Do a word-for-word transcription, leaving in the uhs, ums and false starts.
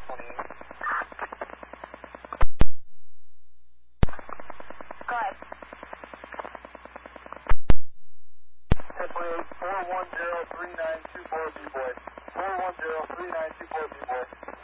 twenty-eight. Go ahead. ten twenty-eight, four one zero three nine two four B boy. four one zero three nine two four B boy.